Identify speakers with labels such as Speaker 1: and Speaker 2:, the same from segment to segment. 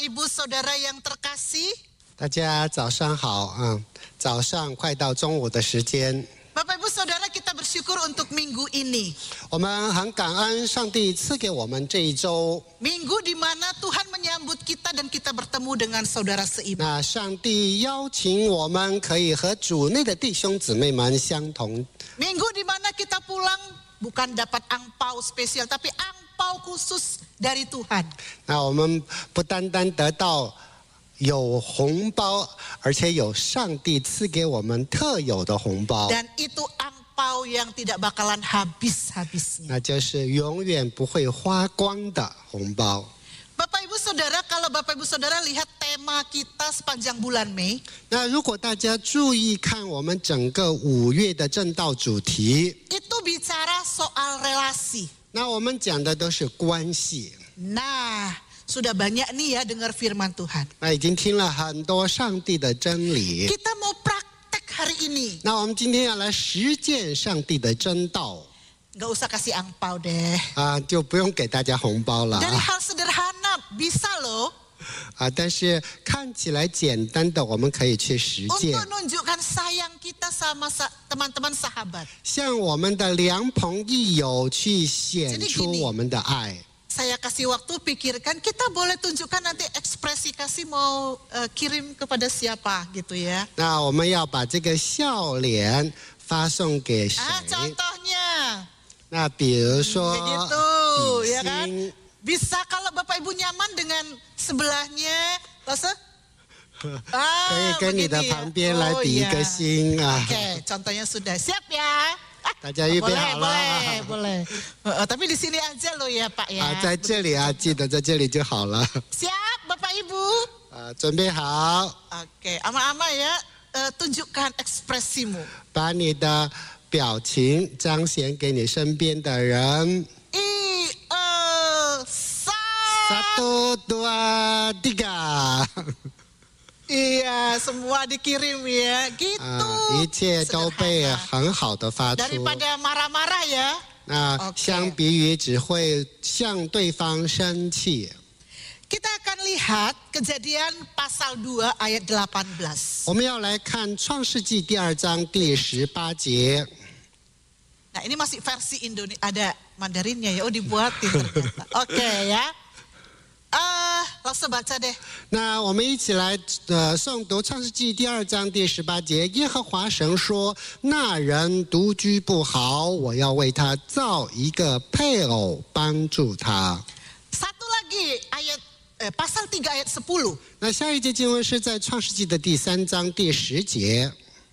Speaker 1: Ibu Saudara yang terkasih,
Speaker 2: 大家早上好早上快到中午的时间。
Speaker 1: Bapak Ibu Saudara, kita bersyukur untuk minggu ini.
Speaker 2: 我们很感恩上帝赐给我们这一周。
Speaker 1: Minggu di mana Tuhan menyambut kita dan kita bertemu dengan saudara seiman.
Speaker 2: 那上帝邀请我们可以和主内的弟兄姊妹们相同。
Speaker 1: Minggu di mana kita pulang bukan dapat angpau spesial, tapi angpau khusus dari Tuhan.
Speaker 2: 那我们不单单得到有红包，而且有上帝赐给我们特有的红包。
Speaker 1: Dan itu angpau yang tidak bakalan habis-habisnya.
Speaker 2: 那就是永远不会花光的红包。
Speaker 1: Bapak Ibu Saudara, kalau Bapak Ibu Saudara lihat tema kita sepanjang bulan Mei,
Speaker 2: 那如果大家注意看我们整个5月的正道主题，
Speaker 1: itu bicara soal relasi.
Speaker 2: 那我们讲的都是关系。
Speaker 1: Nah, sudah banyak nih ya dengar firman Tuhan.
Speaker 2: 那已经听了很多上帝的真理。
Speaker 1: Kita mau praktek hari ini.
Speaker 2: 那我们今天要来实践上帝的真道
Speaker 1: Gak usah kasih angpau deh.
Speaker 2: 就不用给大家红包了
Speaker 1: Dari hal sederhana bisa loh
Speaker 2: 但是看起来简单的，我们可以去实践。
Speaker 1: untuk nunjukkan sayang kita sama teman-teman sahabat.
Speaker 2: 向我们的良朋益友去显出我们的爱。
Speaker 1: Saya kasih waktu pikirkan, kita boleh tunjukkan nanti ekspresi kasih mau kirim kepada siapa gitu ya.
Speaker 2: 那我们要把这个笑脸发送给谁？
Speaker 1: Contohnya
Speaker 2: 那比如说
Speaker 1: begitu
Speaker 2: 比
Speaker 1: ya kan.
Speaker 2: 心
Speaker 1: Bisa kalau Bapak Ibu nyaman dengan sebelahnya, Lase?
Speaker 2: 可以跟你的旁边来比一个心
Speaker 1: Oke, contohnya sudah siap ya.
Speaker 2: 大家预备好了
Speaker 1: boleh. Tapi di sini aja loh ya Pak ya.
Speaker 2: 在这里记得在这里就好了
Speaker 1: Siap Bapak Ibu.
Speaker 2: 准备好
Speaker 1: Oke, ama-ama ya, tunjukkan ekspresimu.
Speaker 2: 把你的表情彰显给你身边的人 1, 2, 3
Speaker 1: Iya, semua dikirim ya, gitu.
Speaker 2: 一切都被很好的发出
Speaker 1: Daripada marah-marah ya.
Speaker 2: 那相比于只会向对方生气
Speaker 1: Kita akan lihat Kejadian pasal 2 ayat 18.
Speaker 2: 我们要来看创世纪第2章第18节
Speaker 1: Nah, ini masih versi Indonesia, ada Mandarinnya ya, dibuatin ternyata. Oke ya. Langsung baca deh.
Speaker 2: 那我们一起来诵读创世纪第2章第18节。耶和华神说：“那人独居不好，我要为他造一个配偶，帮助他。”
Speaker 1: Satu lagi ayat pasal 3 ayat 10.
Speaker 2: 那下一节经文是在创世纪的第3章第10节。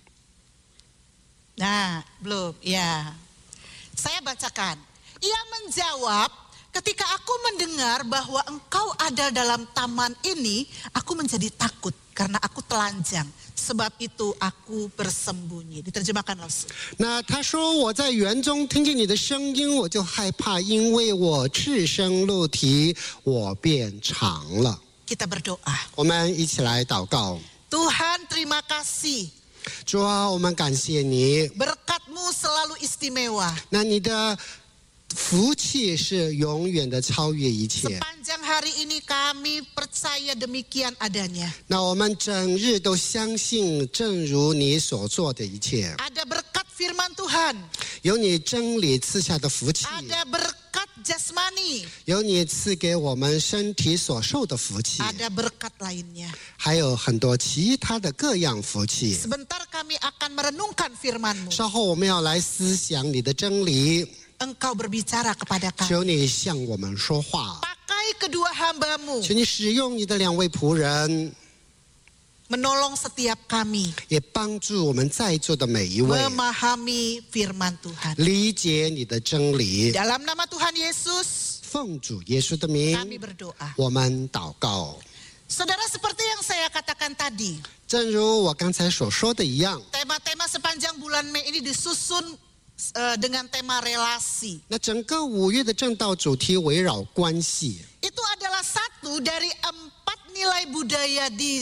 Speaker 1: Nah, belum. Ya. Saya bacakan. Ia menjawab, ketika aku mendengar bahwa engkau ada dalam taman ini, aku menjadi takut karena aku telanjang. Sebab itu aku bersembunyi. Diterjemahkan langsung.
Speaker 2: 那他说：“我在园中听见你的声音，我就害怕，因为我赤身露体，我便藏了。”
Speaker 1: Kita berdoa.
Speaker 2: 我们一起来祷告。
Speaker 1: Tuhan, terima kasih.
Speaker 2: 主啊，我们感谢你。
Speaker 1: Berkat-Mu selalu istimewa.
Speaker 2: 那你的福气是永远的超越一切。
Speaker 1: Sepanjang hari ini kami percaya demikian adanya.
Speaker 2: 那我们整日都相信，正如你所做的一切，
Speaker 1: Ada berkat firman Tuhan.
Speaker 2: 有你真理赐下的福气，
Speaker 1: Ada berkat jasmani.
Speaker 2: 有你赐给我们身体所受的福气，
Speaker 1: Ada berkat lainnya.
Speaker 2: 还有很多其他的各样福气。
Speaker 1: Sebentar kami akan merenungkan firman-Mu.
Speaker 2: 稍后我们要来思想你的真理，
Speaker 1: Engkau berbicara kepada kami.
Speaker 2: 求你向我们说话，
Speaker 1: Pakai kedua hamba-Mu
Speaker 2: 求你使用你的2位仆人，
Speaker 1: menolong setiap kami
Speaker 2: 也帮助我们在座的每一位
Speaker 1: memahami firman Tuhan.
Speaker 2: 理解你的真理。
Speaker 1: Dalam nama Tuhan Yesus,
Speaker 2: 奉主耶稣的名，
Speaker 1: kami berdoa.
Speaker 2: 我们祷告。
Speaker 1: Saudara, seperti yang saya katakan tadi,
Speaker 2: 正如我刚才所说的一样，
Speaker 1: tema-tema sepanjang bulan Mei ini disusun dengan tema relasi.
Speaker 2: 那整个5月的正道主题围绕关系，
Speaker 1: Itu adalah satu dari 4 nilai budaya di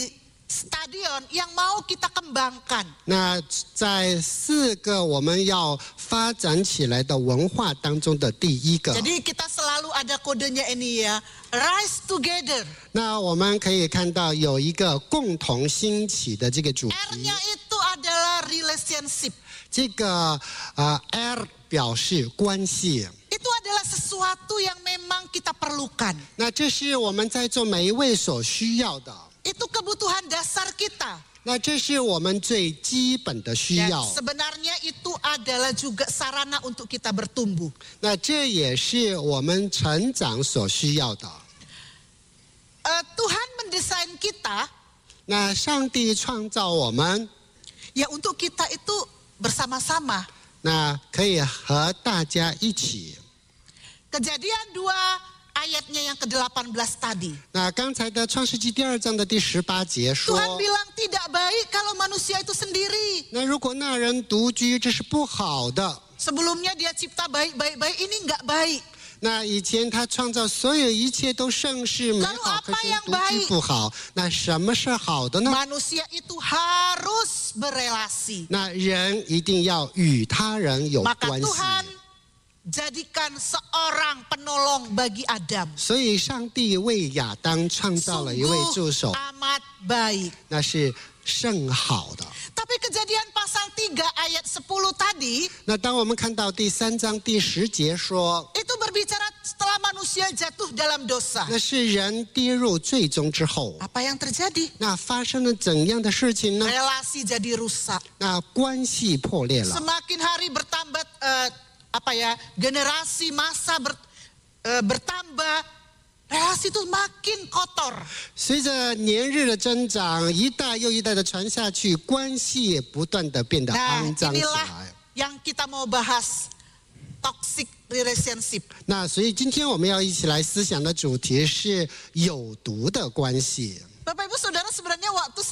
Speaker 1: stadion yang mau kita kembangkan.
Speaker 2: 那在4个我们要发展起来的文化当中的第一个，
Speaker 1: Jadi kita selalu ada kodenya ini ya, rise together.
Speaker 2: 那我们可以看到有一个共同兴起的这个主题。
Speaker 1: R-nya itu adalah relationship.
Speaker 2: 这个R 表示关系。
Speaker 1: Itu adalah sesuatu yang memang kita perlukan.
Speaker 2: 那这是我们在座每一位所需要的。
Speaker 1: Itu kebutuhan dasar kita.
Speaker 2: 那这是我们最基本的需
Speaker 1: Dan
Speaker 2: 要。
Speaker 1: sebenarnya itu adalah juga sarana untuk kita bertumbuh.
Speaker 2: 那这也是我们成长所需要的。
Speaker 1: Tuhan mendesain kita
Speaker 2: 那上帝创造我们，
Speaker 1: ya untuk kita itu bersama-sama.
Speaker 2: 那可以和大家一起。
Speaker 1: Kejadian 2 ayatnya yang ke-18 tadi.
Speaker 2: 那刚才的创世纪第2章的第18节说，
Speaker 1: Tuhan bilang tidak baik kalau manusia itu sendiri.
Speaker 2: 那如果那人独居，这是不好的。
Speaker 1: Sebelumnya dia cipta baik-baik, ini enggak baik.
Speaker 2: 那以前他创造所有一切都盛世美好，可是独居不好。那什么是好的呢？
Speaker 1: Manusia itu harus berelasi.
Speaker 2: 那人一定要与他人有
Speaker 1: Maka
Speaker 2: 关系。
Speaker 1: Tuhan jadikan seorang penolong bagi Adam.
Speaker 2: 所以上帝为亚当创造了一位助手，
Speaker 1: amat baik.
Speaker 2: 那是甚好的。
Speaker 1: Tapi kejadian pasal 3 ayat 10 tadi
Speaker 2: 那当我们看到第3章第10节说，
Speaker 1: itu berbicara setelah manusia jatuh dalam dosa.
Speaker 2: 那是人跌入罪中之后，
Speaker 1: Apa yang terjadi?
Speaker 2: 那发生了怎样的事情呢？
Speaker 1: Relasi jadi rusak.
Speaker 2: 那关系破裂了。
Speaker 1: Semakin hari bertambah generasi masa bertambah, relasi itu makin kotor.
Speaker 2: 随着年日的增长，一代又一代的传下去，关系也不断的变得
Speaker 1: Nah,
Speaker 2: 肮脏起
Speaker 1: inilah
Speaker 2: 来。
Speaker 1: yang kita mau bahas, toxic relationship.
Speaker 2: 那所以今天我们要一起来思想的主题是有毒的关系。
Speaker 1: Bapak Ibu Saudara, sebenarnya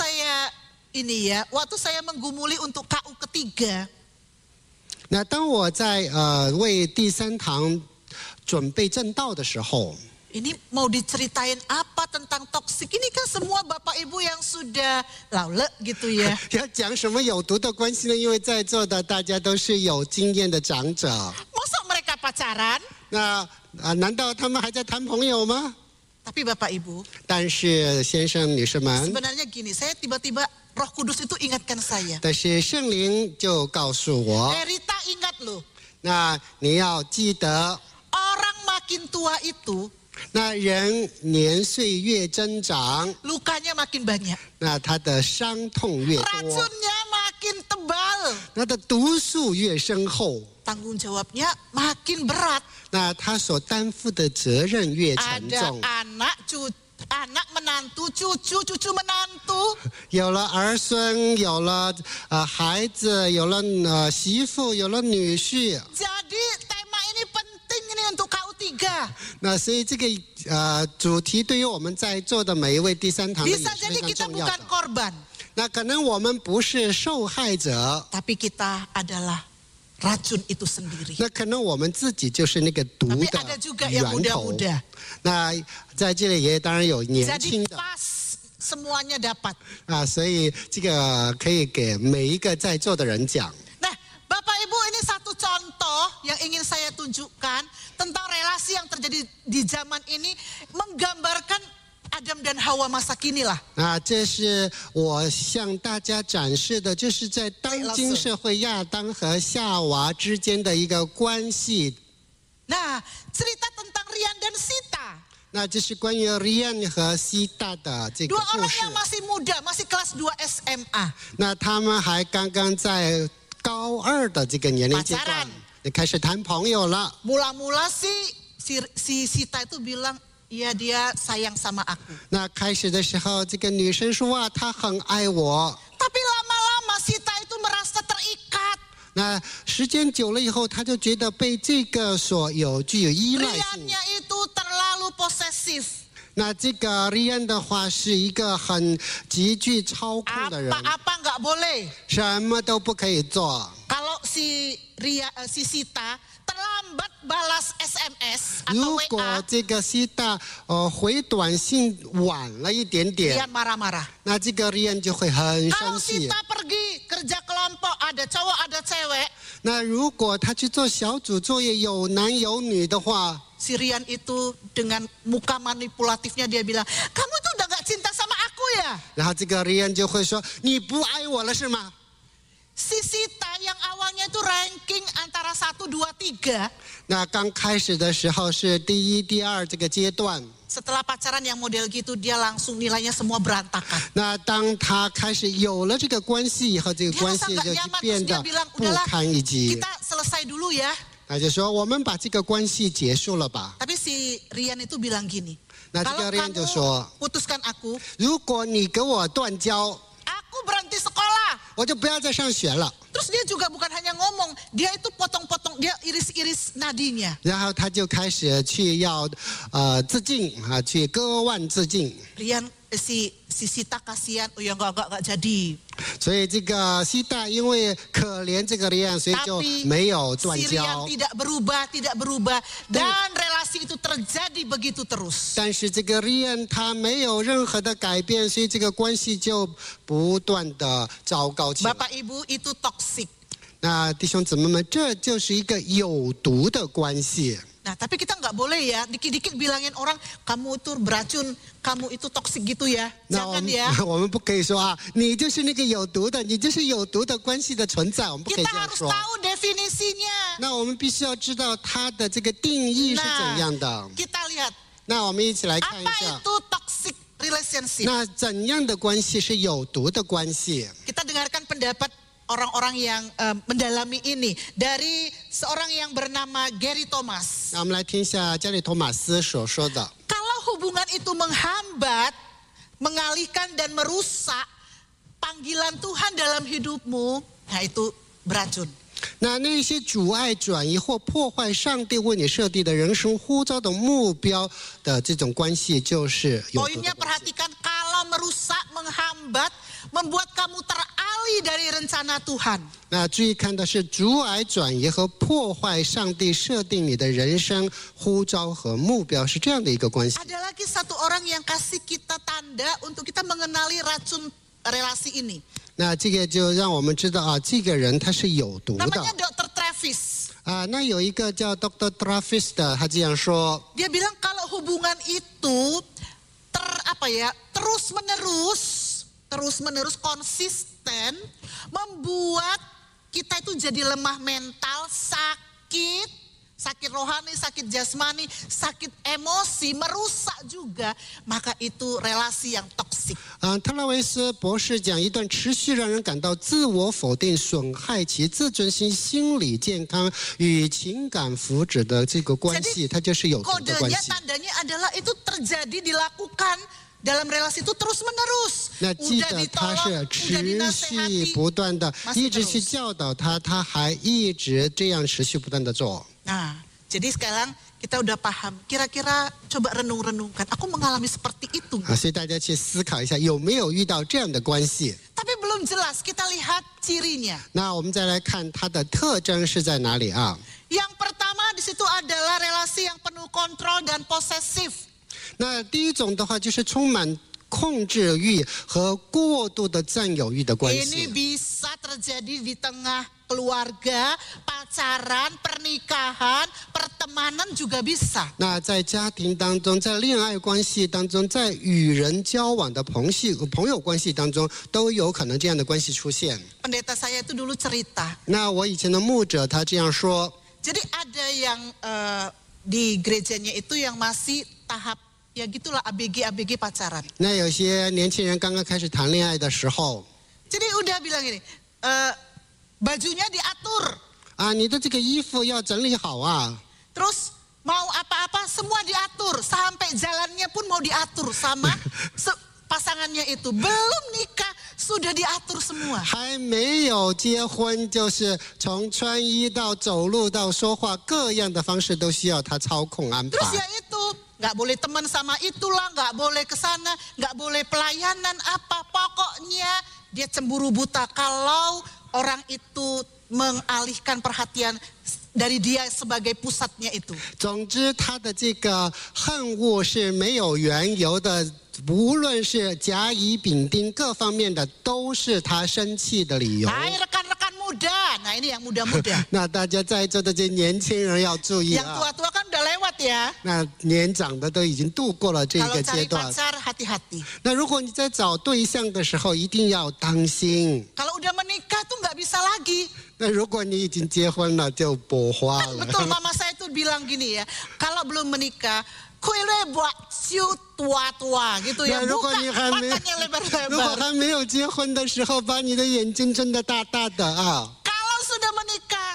Speaker 1: waktu saya menggumuli untuk KU ketiga,
Speaker 2: 那当我在为第3堂准备正道的时候，
Speaker 1: ini mau diceritain apa tentang toksik? Ini kan semua Bapak Ibu yang sudah laule gitu ya.
Speaker 2: 要讲什么有毒的关系呢？因为在座的大家都是有经验的长者。
Speaker 1: Masa mereka pacaran?
Speaker 2: 那难道他们还在谈朋友吗？
Speaker 1: Tapi Bapak Ibu,
Speaker 2: 但是先生女士们，
Speaker 1: sebenarnya gini, saya tiba-tiba Roh Kudus itu ingatkan saya.
Speaker 2: 但是圣灵就告诉我，
Speaker 1: Rita ingat loh,
Speaker 2: 那你要记得，
Speaker 1: orang makin tua itu
Speaker 2: 那人年岁越增长，
Speaker 1: lukanya makin banyak.
Speaker 2: 那他的伤痛越多，
Speaker 1: Racunnya makin tebal.
Speaker 2: 他的毒素越深厚，
Speaker 1: Tanggung jawabnya makin berat.
Speaker 2: 那他所担负的责任越沉
Speaker 1: Ada
Speaker 2: 重。
Speaker 1: anak menantu, cucu menantu.
Speaker 2: 有了儿孙，有了孩子，有了媳妇，有了女婿。
Speaker 1: Jadi tema ini penting ini untuk KU3.
Speaker 2: 那所以这个主题对于我们在座的每一位第3堂的也
Speaker 1: Bisa
Speaker 2: 是
Speaker 1: jadi
Speaker 2: 非
Speaker 1: kita
Speaker 2: 常重要
Speaker 1: bukan
Speaker 2: 的。
Speaker 1: korban,
Speaker 2: 那可能我们不是受害者，
Speaker 1: tapi kita adalah racun itu sendiri.
Speaker 2: 那可能我们自己就是那个毒
Speaker 1: Tapi
Speaker 2: 的
Speaker 1: ada juga
Speaker 2: 源
Speaker 1: yang
Speaker 2: 头。
Speaker 1: muda-muda.
Speaker 2: 那在这里也当然有年
Speaker 1: Jadi
Speaker 2: 轻的
Speaker 1: pas semuanya dapat.
Speaker 2: 所以这个可以给每一个在座的人讲。
Speaker 1: Nah, Bapak Ibu, ini satu contoh yang ingin saya tunjukkan tentang relasi yang terjadi di zaman ini, menggambarkan Adam dan Hawa masa kini lah.
Speaker 2: 这是我向大家展示的，就是在当今社会亚当和夏娃之间的一个关系。
Speaker 1: Nah, cerita tentang Rian dan Sita.
Speaker 2: 那这是关于 Rian 和西大的这个
Speaker 1: Dua
Speaker 2: 故
Speaker 1: orang
Speaker 2: 事。
Speaker 1: yang masih muda, masih kelas 2 SMA.
Speaker 2: 那他们还刚刚在高2的这个年龄阶段，开始谈朋友了。
Speaker 1: Mula-mula si Sita itu bilang, iya dia sayang sama aku.
Speaker 2: 那开始的时候，这个女生说啊，她很爱我。
Speaker 1: Tapi lama-lama Sita itu merasa terikat.
Speaker 2: 那时间久了以后，她就觉得被这个具有依赖性。
Speaker 1: Riannya itu terlalu posesif.
Speaker 2: 那这个 Rian 的话是一个很极具操控的人，
Speaker 1: Apa-apa nggak boleh.
Speaker 2: 什么都不可以做。
Speaker 1: Kalau si Sita terlambat balas SMS
Speaker 2: 如
Speaker 1: atau
Speaker 2: 果
Speaker 1: WA,
Speaker 2: 这个西大回短信晚了一点点，
Speaker 1: Rian marah-marah.
Speaker 2: 那这个 Rian 就会很
Speaker 1: Kalau
Speaker 2: 生气。
Speaker 1: Sita pergi kerja kelompok, ada cowok ada cewek,
Speaker 2: 那如果他去做小组作业，有男有女的话，
Speaker 1: si Rian itu dengan muka manipulatifnya dia bilang, kamu tuh udah gak cinta sama aku ya?
Speaker 2: 然后这个 Rian 就会说：“你不爱我了是吗？”
Speaker 1: Si Sita yang awalnya itu ranking antara 1, 2, 3.
Speaker 2: 那刚开始的时候是第一、第二这个阶段。
Speaker 1: Setelah pacaran yang model gitu, dia langsung nilainya semua berantakan.
Speaker 2: 那当他开始有了这个关系以后，这个
Speaker 1: Dia
Speaker 2: 关
Speaker 1: rasa
Speaker 2: 系
Speaker 1: gak
Speaker 2: 就
Speaker 1: nyaman,
Speaker 2: 变
Speaker 1: terus dia
Speaker 2: 得
Speaker 1: bilang,
Speaker 2: 不
Speaker 1: udahlah
Speaker 2: 堪一击。
Speaker 1: kita selesai dulu ya.
Speaker 2: 他就说：“我们把这个关系结束了吧。
Speaker 1: Tapi si Rian itu bilang gini,
Speaker 2: 那这
Speaker 1: kalau
Speaker 2: 个 Rian 就
Speaker 1: kamu
Speaker 2: 说
Speaker 1: putuskan aku,
Speaker 2: 如果你跟我断交，
Speaker 1: aku berhenti sekolah.
Speaker 2: 我就不要再上学了。
Speaker 1: Terus dia juga bukan hanya ngomong, dia itu potong-potong, dia iris-iris nadinya.
Speaker 2: 然后他就开始去要自尽啊，去割腕自尽。
Speaker 1: Rian si Sita kasihan, oh ya enggak jadi.
Speaker 2: 所以这个西大因为可怜这个Rian，所以就
Speaker 1: Tapi
Speaker 2: 没有断
Speaker 1: si Rian
Speaker 2: 交。
Speaker 1: tidak berubah dan relasi itu terjadi begitu terus.
Speaker 2: 但是这个 Rian 他没有任何的改变，所以这个关系就不断的糟糕起来。
Speaker 1: Bapak Ibu itu toksik.
Speaker 2: 那弟兄姊妹们，这就是一个有毒的关系。
Speaker 1: Nah, tapi kita nggak boleh ya, dikit-dikit bilangin orang, kamu itu beracun, kamu itu toksik gitu ya.
Speaker 2: 那我
Speaker 1: Jangan
Speaker 2: 们
Speaker 1: ya.
Speaker 2: 我们不可以说啊，你就是那个有毒的，你就是有毒的关系的存在，我们不可以
Speaker 1: Kita
Speaker 2: 这样
Speaker 1: harus
Speaker 2: 说。
Speaker 1: tahu definisinya.
Speaker 2: 那我们必须要知道它的这个定义是怎样的。
Speaker 1: Kita lihat
Speaker 2: 那我们一起来看一
Speaker 1: apa
Speaker 2: 下，
Speaker 1: itu toxic relationship.
Speaker 2: 那怎样的关系是有毒的关系？
Speaker 1: Kita dengarkan pendapat orang-orang yang mendalami ini dari seorang yang bernama Gary Thomas.
Speaker 2: 那我们来听一下加里托马斯所说的。
Speaker 1: Kalau hubungan itu menghambat, mengalihkan dan merusak panggilan Tuhan dalam hidupmu, nah itu beracun.
Speaker 2: 那些阻碍、转移或破坏上帝为你设定的人生呼召的目标的这种关系，就是有毒的
Speaker 1: Poinnya
Speaker 2: 关系。
Speaker 1: perhatikan, kalau merusak, menghambat, membuat kamu teralih dari rencana Tuhan.
Speaker 2: 那注意看的是阻碍、转移和破坏上帝设定你的人生呼召和目标，是这样的一个关系。
Speaker 1: Ada lagi satu orang yang kasih kita tanda untuk kita mengenali racun relasi ini.
Speaker 2: 那这个就让我们知道啊，这个人他是有毒的
Speaker 1: Namanya Dr. Travis.
Speaker 2: 啊。那有一个叫 Dr. Travis 的，他这样说。
Speaker 1: Dia bilang kalau hubungan itu terus-menerus konsisten membuat kita itu jadi lemah mental, sakit rohani, sakit jasmani, sakit emosi, merusak juga, maka itu relasi yang toksik.
Speaker 2: 特拉维斯博士讲，一段持续让人感到自我否定、损害其自尊心、心理健康与情感福祉的这个关系，它就是有毒的关
Speaker 1: Kodenya,
Speaker 2: 系。
Speaker 1: tandanya adalah itu terjadi, dilakukan dalam relasi itu terus menerus.
Speaker 2: 那记
Speaker 1: Udah
Speaker 2: 得他
Speaker 1: ditolong,
Speaker 2: 是
Speaker 1: udah
Speaker 2: 持续
Speaker 1: dinasehati.
Speaker 2: 不断的，
Speaker 1: Masih
Speaker 2: 一直去
Speaker 1: terus.
Speaker 2: 教导他，他还一直这样持续不断的做。
Speaker 1: Nah, jadi sekarang kita udah paham. Kira-kira coba renung-renungkan. Aku mengalami seperti itu.
Speaker 2: 所以大家去思考一下，有没有遇到这样的关系？
Speaker 1: Tapi belum jelas. Kita lihat cirinya.
Speaker 2: 那我们再来看它的特征是在哪里啊？
Speaker 1: Yang pertama di situ adalah relasi yang penuh kontrol dan posesif.
Speaker 2: 那第一种的话就是充满控制欲和过度的占有欲的关
Speaker 1: Ini
Speaker 2: 系。
Speaker 1: bisa terjadi di tengah keluarga, pacaran, pernikahan, pertemanan juga bisa.
Speaker 2: 那在家庭当中，在恋爱关系当中，在与人交往的朋友关系当中，都有可能这样的关系出现。
Speaker 1: Pendeta saya itu dulu cerita.
Speaker 2: 那我以前的牧者他这样说，
Speaker 1: Jadi ada yang di gerejanya itu yang masih tahap ya gitulah ABG pacaran.
Speaker 2: 那有些年轻人刚刚开始谈恋爱的时候，
Speaker 1: Jadi udah bilang gini, bajunya diatur,
Speaker 2: 啊，你的这个衣服要整理好啊。
Speaker 1: terus mau apa-apa semua diatur, sampai jalannya pun mau diatur sama pasangannya itu. Belum nikah sudah diatur semua.
Speaker 2: 还没有结婚，就是从穿衣到走路到说话，各样的方式都需要他操控安
Speaker 1: Terus
Speaker 2: 排。
Speaker 1: ya itu, nggak boleh teman sama itulah, nggak boleh kesana, nggak boleh pelayanan apa. Pokoknya dia cemburu buta kalau orang itu mengalihkan perhatian dari dia sebagai pusatnya itu.
Speaker 2: 总之，他的这个恨恶是没有缘由的，无论是甲乙丙丁各方面的，都是他生气的理由。
Speaker 1: Hai rekan-rekan muda, nah ini yang muda-muda.
Speaker 2: 那大家在座的这些年轻人要注意
Speaker 1: Yang
Speaker 2: 啊！
Speaker 1: tua-tua kan udah lewat ya.
Speaker 2: 那年长的都已经度过了这
Speaker 1: Kalau
Speaker 2: 个
Speaker 1: cari
Speaker 2: 阶段。
Speaker 1: pacar hati-hati.
Speaker 2: 那如果你在找对象的时候，一定要当心。
Speaker 1: Kalau udah menikah tuh nggak bisa lagi.
Speaker 2: 那如果你已经结婚了，就不花
Speaker 1: Kan
Speaker 2: 了。
Speaker 1: betul mama saya tuh bilang gini ya, kalau belum menikah, kuile buat ciu tua-tua gitu ya,
Speaker 2: 那如果
Speaker 1: buka
Speaker 2: 你还没
Speaker 1: matanya
Speaker 2: 如果
Speaker 1: lebar-lebar.
Speaker 2: 还没有结婚的时候，把你的眼睛睁得大大的啊！
Speaker 1: Kalau sudah menikah,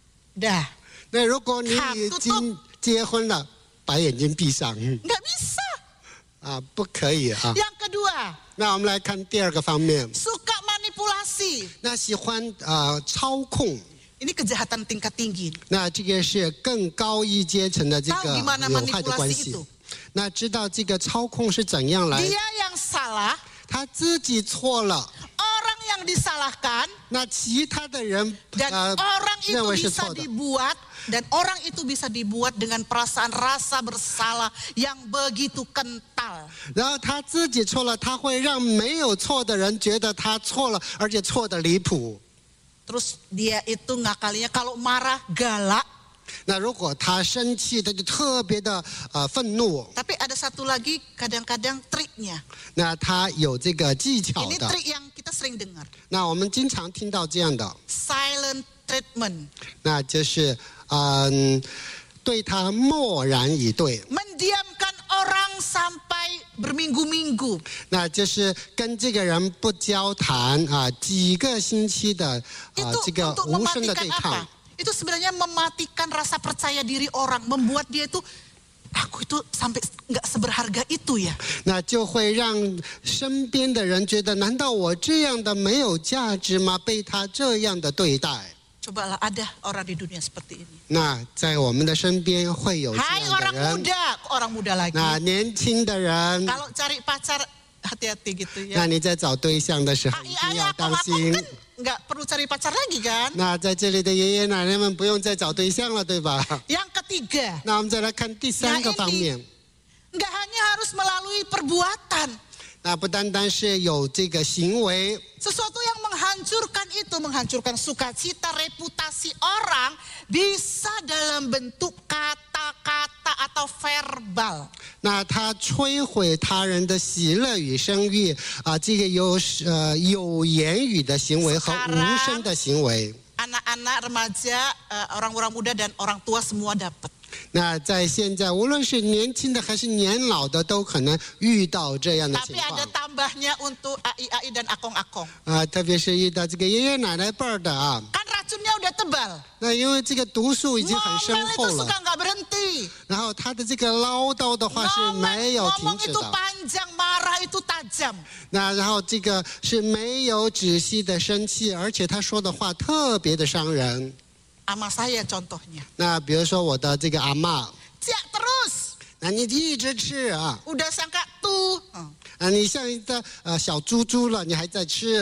Speaker 1: dah
Speaker 2: 那如果你已经结婚了，把眼睛闭上
Speaker 1: nggak bisa.
Speaker 2: 啊，不可以啊。
Speaker 1: Yang kedua,
Speaker 2: 那我们来看第二个方面，
Speaker 1: suka manipulasi.
Speaker 2: 那喜欢操控。
Speaker 1: Ini kejahatan tingkat tinggi.
Speaker 2: 那这个是更高一阶层的这
Speaker 1: Tahu
Speaker 2: 个
Speaker 1: gimana
Speaker 2: 有害的关
Speaker 1: manipulasi
Speaker 2: 系
Speaker 1: itu?。
Speaker 2: 那知道这个操控是怎样来？
Speaker 1: Dia yang salah,
Speaker 2: 他自己错了，
Speaker 1: orang yang disalahkan,
Speaker 2: 那其他的人
Speaker 1: dan orang
Speaker 2: 认
Speaker 1: itu
Speaker 2: 为是
Speaker 1: bisa
Speaker 2: 错的。
Speaker 1: dibuat, dan orang itu bisa dibuat dengan perasaan rasa bersalah yang begitu kental.
Speaker 2: 然后他自己错了，他会让没有错的人觉得他错了，而且错的离谱。
Speaker 1: Terus dia itu ngakalinya kalau marah galak.
Speaker 2: 那如果他生气，他就特别的愤怒。
Speaker 1: Tapi ada satu lagi kadang-kadang triknya.
Speaker 2: 那他有这个技巧
Speaker 1: Ini
Speaker 2: 的。
Speaker 1: trik yang kita sering dengar.
Speaker 2: 那我们经常听到这样的，
Speaker 1: Silent treatment.
Speaker 2: 那就是对他漠然以对，
Speaker 1: Mendiamkan orang sampai berminggu-minggu.
Speaker 2: 那就是跟这个人不交谈啊，几个星期的
Speaker 1: Itu
Speaker 2: 这个
Speaker 1: untuk
Speaker 2: 无声的
Speaker 1: mematikan
Speaker 2: 对
Speaker 1: apa?
Speaker 2: 抗。
Speaker 1: Itu sebenarnya mematikan rasa percaya diri orang, membuat dia itu, aku itu sampai nggak seberharga itu ya.
Speaker 2: 那就会让身边的人觉得，难道我这样的没有价值吗？被他这样的对待。
Speaker 1: Cobalah ada orang di dunia seperti ini.
Speaker 2: 那在我们的身边会有这
Speaker 1: Hai
Speaker 2: 样的
Speaker 1: orang
Speaker 2: 人。
Speaker 1: muda, orang muda lagi.
Speaker 2: 那年轻的人，
Speaker 1: Kalau cari pacar hati-hati gitu
Speaker 2: 那
Speaker 1: ya.
Speaker 2: 你在找对象的时候一定要
Speaker 1: Ayah,
Speaker 2: 当
Speaker 1: aku
Speaker 2: 心。
Speaker 1: kan nggak perlu cari pacar lagi kan.
Speaker 2: 那在这里的爷爷奶奶们不用再找对象了，对吧？
Speaker 1: Yang ketiga,
Speaker 2: 那我们再来看第三个方面。
Speaker 1: nggak hanya harus melalui perbuatan.
Speaker 2: 那不单单是有这个行为，
Speaker 1: Sesuatu yang menghancurkan itu, menghancurkan sukacita, reputasi orang, bisa dalam bentuk kata-kata atau verbal.
Speaker 2: 那他摧毁他人的喜乐与声誉啊，这个有言语的行为和无声的行为。
Speaker 1: Anak-anak, remaja, orang-orang muda dan orang tua semua dapat.
Speaker 2: 那在现在，无论是年轻的还是年老的，都可能遇到这样的情
Speaker 1: Tapi ada
Speaker 2: 况
Speaker 1: tambahnya untuk AI dan akong-akong.
Speaker 2: 啊，特别是遇到这个爷爷奶奶辈儿的啊。
Speaker 1: Kan racunnya udah tebal.
Speaker 2: 那因为这个毒素已经很深
Speaker 1: Ngomel
Speaker 2: 厚
Speaker 1: itu
Speaker 2: 了，
Speaker 1: suka nggak berhenti.
Speaker 2: 然后他的这个唠叨的话是没有停
Speaker 1: Ngomong
Speaker 2: 止
Speaker 1: itu
Speaker 2: 的。
Speaker 1: panjang, marah itu tajam.
Speaker 2: 那然后这个是没有止息的生气，而且他说的话特别的伤人。
Speaker 1: Ama saya contohnya.
Speaker 2: 那比如说我的这个阿嬷，
Speaker 1: Ciak terus.
Speaker 2: 那你一直吃啊，
Speaker 1: Udah sangka tuh.
Speaker 2: 你像一个小猪猪了，你还在吃，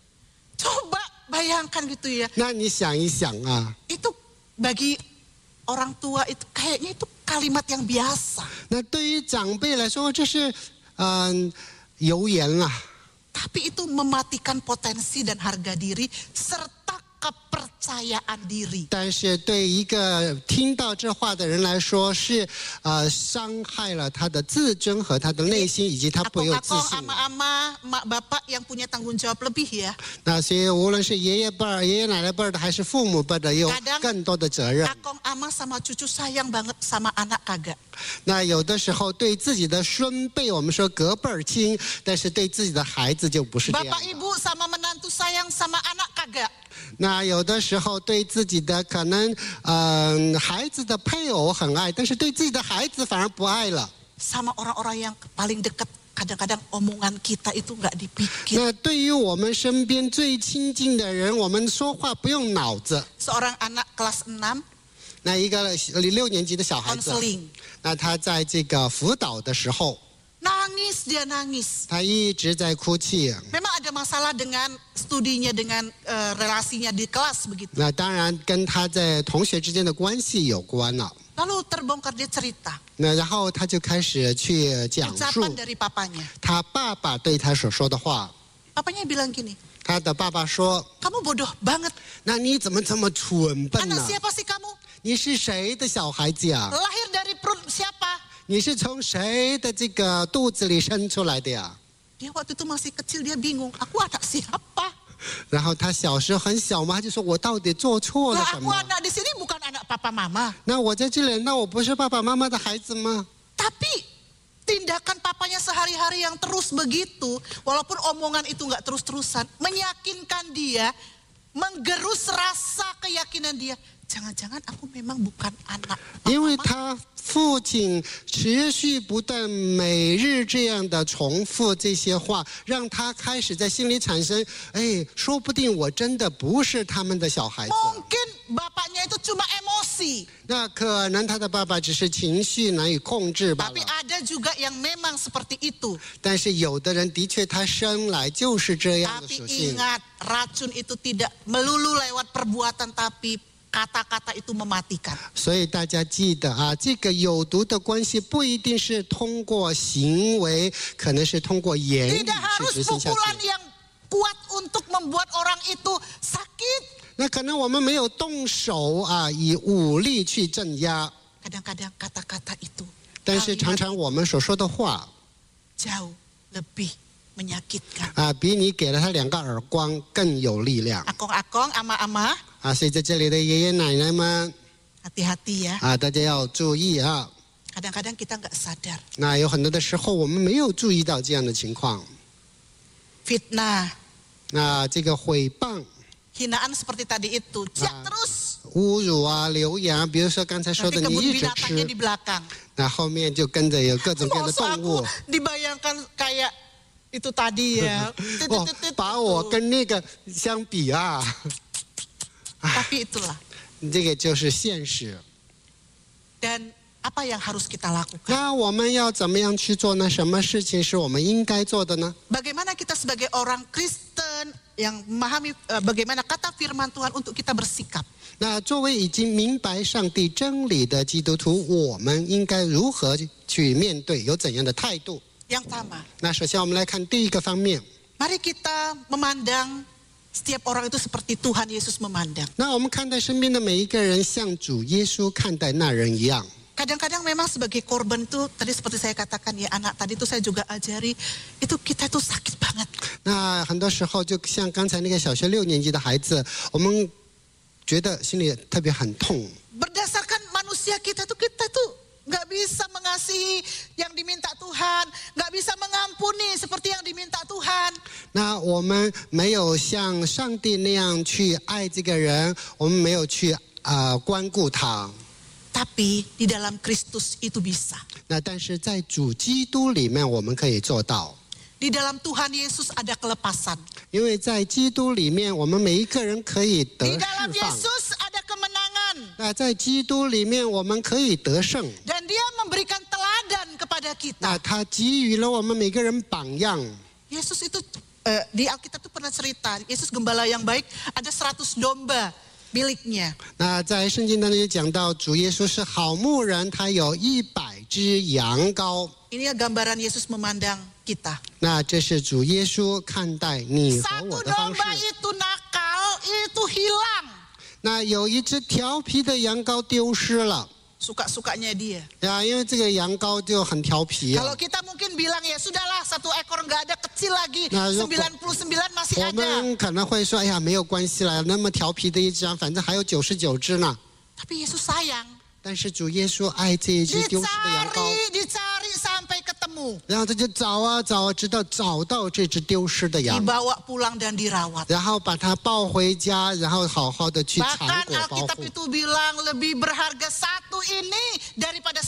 Speaker 1: Coba bayangkan gitu ya.
Speaker 2: 那你想一想啊，
Speaker 1: Itu bagi orang tua itu kayaknya itu kalimat yang biasa.
Speaker 2: 那对于长辈来说，这是油盐啊。
Speaker 1: Tapi itu mematikan potensi dan harga diri serta kepercayaan diri.
Speaker 2: 但是对一个听到这话的人来说，是伤害了他的自尊和他的内心，以及他不有自
Speaker 1: Akong-akong,
Speaker 2: 信。
Speaker 1: ama-ama, mak bapak yang punya tanggung jawab lebih ya.
Speaker 2: 那所以无论是爷爷辈儿、爷爷奶奶辈儿的，还是父母辈儿的，有更多的责任。
Speaker 1: Akong ama sama cucu sayang banget sama anak kagak.
Speaker 2: 那有的时候对自己的孙辈，我们说隔辈儿亲，但是对自己的孩子就不是这样
Speaker 1: Bapak
Speaker 2: 的。
Speaker 1: ibu sama menantu sayang sama anak kagak.
Speaker 2: 那有的时候对自己的可能孩子的配偶很爱，但是对自己的孩子反而不爱了。
Speaker 1: Sama orang-orang yang paling dekat, kadang-kadang omongan kita itu nggak dipikir.
Speaker 2: 那对于我们身边最亲近的人，我们说话不用脑子。
Speaker 1: Seorang anak kelas 6,
Speaker 2: 那一个6年级的小孩子，
Speaker 1: konseling.
Speaker 2: 那他在这个辅导的时候，
Speaker 1: Nangis, dia nangis.
Speaker 2: 他一直在哭泣。
Speaker 1: Memang ada masalah dengan studinya, dengan relasinya di kelas begitu.
Speaker 2: 那当然跟他在同学之间的关系有关了。
Speaker 1: Lalu terbongkar, dia cerita
Speaker 2: 那然后他就开始去讲述
Speaker 1: ucapan dari papanya.
Speaker 2: 他爸爸对他所说的话。
Speaker 1: Papanya bilang gini,
Speaker 2: 他的爸爸说
Speaker 1: kamu bodoh banget.
Speaker 2: 那你怎么这么蠢笨
Speaker 1: Anak
Speaker 2: 呢？
Speaker 1: siapa sih kamu?
Speaker 2: 你是谁的小孩子呀？
Speaker 1: Lahir dari perut siapa?
Speaker 2: 你是从谁的这个肚子里生出来的呀？
Speaker 1: Dia waktu itu masih kecil, dia bingung. Aku anak siapa?
Speaker 2: 然后他小时候很小嘛，他就说我到底做错了
Speaker 1: Lah
Speaker 2: 什
Speaker 1: aku
Speaker 2: 么？
Speaker 1: anak di sini bukan anak papa mama.
Speaker 2: 那我在这里，那我不是爸爸妈妈的孩子吗？
Speaker 1: Tapi tindakan papanya sehari-hari yang terus begitu, walaupun omongan itu nggak terus-terusan, menyakinkan dia, menggerus rasa keyakinan dia. Jangan-jangan aku memang bukan anak.
Speaker 2: 因为他父亲持续不断每日这样的重复这些话，让他开始在心里产生，哎，说不定我真的不是他们的小孩子。
Speaker 1: Mungkin bapaknya itu cuma emosi.
Speaker 2: 那可能他的爸爸只是情绪难以控制罢
Speaker 1: Tapi
Speaker 2: 了。
Speaker 1: ada juga yang memang seperti itu.
Speaker 2: 但是有的人的确他生来就是这样的
Speaker 1: Tapi
Speaker 2: 属性。
Speaker 1: ingat, racun itu tidak melulu lewat perbuatan, tapi kata-kata itu mematikan.
Speaker 2: 所以大家记得啊，这个有毒的关系不一定是通过行为，可能是通过言语
Speaker 1: Tidak
Speaker 2: 去
Speaker 1: harus
Speaker 2: 执行下
Speaker 1: pukulan
Speaker 2: 去。
Speaker 1: yang kuat untuk membuat orang itu sakit.
Speaker 2: 那可能我们没有动手啊，以武力去镇压，
Speaker 1: Kadang-kadang kata-kata itu
Speaker 2: 但是常
Speaker 1: kalimat
Speaker 2: 常我们所说的话
Speaker 1: jauh lebih menyakitkan.
Speaker 2: 啊，比你给了他2个耳光更有力量
Speaker 1: Akong-akong, ama-ama,
Speaker 2: 啊。所以在这里的爷爷奶奶们
Speaker 1: hati-hati ya.
Speaker 2: 啊，大家要注意啊。
Speaker 1: Kadang-kadang kita nggak sadar.
Speaker 2: 那有很多的时候我们没有注意到这样的情况。
Speaker 1: Fitnah,
Speaker 2: 那这个诽谤、
Speaker 1: hinaan seperti tadi itu, jak terus.
Speaker 2: 侮辱啊、流言，比如说刚才说
Speaker 1: Nanti
Speaker 2: 的，你
Speaker 1: kebun
Speaker 2: 一直
Speaker 1: binatangnya
Speaker 2: 吃
Speaker 1: di，belakang.
Speaker 2: 那后面就跟着有各种各样的
Speaker 1: Masa
Speaker 2: 动物
Speaker 1: aku。dibayangkan kayak itu tadi ya.
Speaker 2: 哦，把我跟那个相比啊，
Speaker 1: Tapi itulah.
Speaker 2: 这个就是现实。
Speaker 1: Dan apa yang harus kita lakukan?
Speaker 2: 那我们要怎么样去做呢？什么事情是我们应该做的呢？
Speaker 1: Bagaimana kita sebagai orang Kristen yang memahami bagaimana kata firman Tuhan untuk kita bersikap?
Speaker 2: 那作为已经明白上帝真理的基督徒，我们应该如何去面对？有怎样的态度？
Speaker 1: Yang pertama,
Speaker 2: 那首先我们来看第一个方面。
Speaker 1: mari kita memandang setiap orang itu seperti Tuhan Yesus memandang.
Speaker 2: 那我们看待身边的每一个人，像主耶稣看待那人一样。
Speaker 1: Kadang-kadang memang sebagai korban itu, tadi seperti saya katakan ya anak tadi itu saya juga ajari, itu kita itu sakit banget.
Speaker 2: 那很多时候，就像刚才那个小学6年级的孩子，我们觉得心里特别很痛。
Speaker 1: Berdasarkan manusia kita tuh nggak bisa mengasihi yang diminta Tuhan, nggak bisa mengampuni seperti yang diminta Tuhan.
Speaker 2: 那我们没有像上帝那样去爱这个人，我们没有去关顾他。
Speaker 1: Tapi di dalam Kristus itu bisa.
Speaker 2: 那但是在主基督里面，我们可以做到。
Speaker 1: Di dalam Tuhan Yesus ada kelepasan.
Speaker 2: 因为在基督里面，我们每一个人可以得
Speaker 1: Di
Speaker 2: 释
Speaker 1: dalam
Speaker 2: 放。
Speaker 1: Yesus ada kemenangan.
Speaker 2: 那在基督里面，我们可以得胜。
Speaker 1: Dan dia memberikan teladan kepada kita.
Speaker 2: 那他给予了我们每个人榜样。
Speaker 1: Yesus itu di Alkitab itu pernah cerita, Yesus gembala yang baik, ada 100 domba miliknya.
Speaker 2: 那在圣经当中也讲到，主耶稣是好牧人，他有100只羊羔。
Speaker 1: Ini gambaran Yesus memandang kita.
Speaker 2: 那这是主耶稣看待你和
Speaker 1: Satu
Speaker 2: 我的方式。
Speaker 1: domba itu nakal, itu hilang.
Speaker 2: 那有一只调皮的羊羔丢失了。
Speaker 1: Suka-sukanya dia.
Speaker 2: 呀，因为这个羊羔就很调皮啊
Speaker 1: Kalau。kita mungkin bilang ya sudahlah 1 ekor nggak ada kecil lagi,
Speaker 2: Nah,
Speaker 1: 99 masih
Speaker 2: 我
Speaker 1: ada.
Speaker 2: 们可能会说，哎呀，没有关系了，那么调皮的一只羊，反正还有99只呢。
Speaker 1: Tapi Yesus sayang.
Speaker 2: 但是主耶稣爱这一只丢失的羊羔，
Speaker 1: Dicari sampai ketemu.
Speaker 2: 然后他就找啊找啊，直到找到这只丢失的羊，
Speaker 1: Dibawa pulang dan dirawat.
Speaker 2: 然后把它抱回家，然后好好的去
Speaker 1: Bahkan
Speaker 2: 缠裹保
Speaker 1: Alkitab
Speaker 2: 护。
Speaker 1: itu bilang lebih berharga satu ini daripada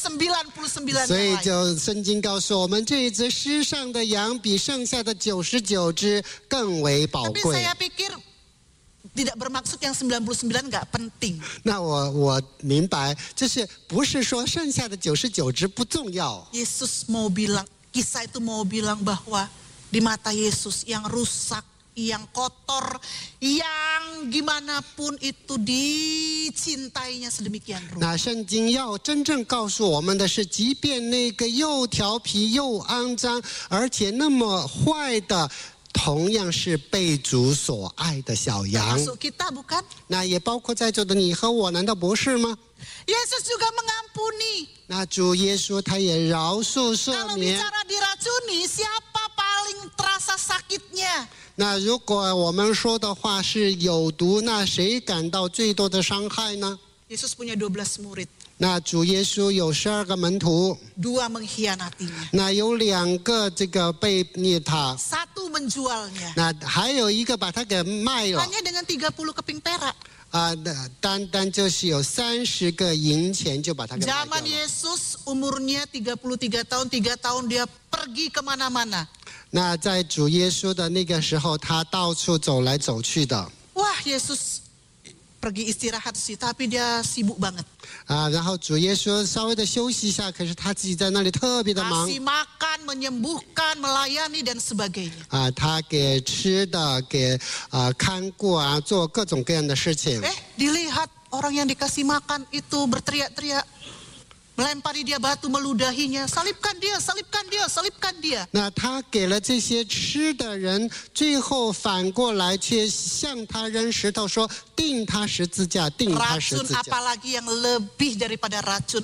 Speaker 1: 99
Speaker 2: 所以
Speaker 1: yang lain.
Speaker 2: 就圣经告诉我们，这一只失上的羊比剩下的99只更为宝
Speaker 1: Tapi
Speaker 2: 贵。
Speaker 1: saya pikir tidak bermaksud yang 99 nggak penting.
Speaker 2: 那我明白，就是不是说剩下的99只不重要，
Speaker 1: Yesus mau bilang Kisah itu mau bilang bahwa di mata Yesus yang rusak, yang kotor, yang gimana pun itu dicintainya sedemikian rupa.
Speaker 2: 那圣经要真正告诉我们的是，即便那个又调皮又肮脏，而且那么坏的，同样是被主所爱的小羊。
Speaker 1: Termasuk kita bukan?
Speaker 2: 那也包括在座的你和我，难道不是吗？
Speaker 1: Yesus juga mengampuni.
Speaker 2: 那主耶稣他也饶恕赦
Speaker 1: Kalau
Speaker 2: 免。
Speaker 1: bicara diracuni, siapa paling terasa sakitnya?
Speaker 2: 那如果我们说的话是有毒，那谁感到最多的伤害呢？
Speaker 1: Yesus punya 12 murid.
Speaker 2: 那主耶稣有12个门徒，
Speaker 1: 2 mengkhianatinya.
Speaker 2: 那有2个这个被逆他，
Speaker 1: 1 menjualnya.
Speaker 2: 那还有一个把他给卖了。
Speaker 1: Hanya dengan 30 keping perak.
Speaker 2: 单就是有30个银钱就把他给卖掉
Speaker 1: Zaman
Speaker 2: 了。
Speaker 1: Yesus umurnya 33 tahun, 3 tahun dia pergi kemana-mana.
Speaker 2: 那在主耶稣的那个时候，他到处走来走去的。
Speaker 1: Wah, Yesus pergi istirahat sih, tapi dia sibuk banget.
Speaker 2: 然后主耶稣稍微的休息一下，可是他自己在那里特别的忙。
Speaker 1: Kasih makan, menyembuhkan, melayani dan sebagainya.
Speaker 2: 他给吃的，给看顾做各种各样的事情。
Speaker 1: Dilihat orang yang dikasih makan itu berteriak-teriak, melempari dia batu, meludahinya, salibkan dia, salibkan dia, salibkan dia.
Speaker 2: 那他给了这些吃的人，最后反过来却向他扔石头，说钉他十字架，钉他十
Speaker 1: Racun
Speaker 2: 字架。
Speaker 1: apalagi yang lebih daripada racun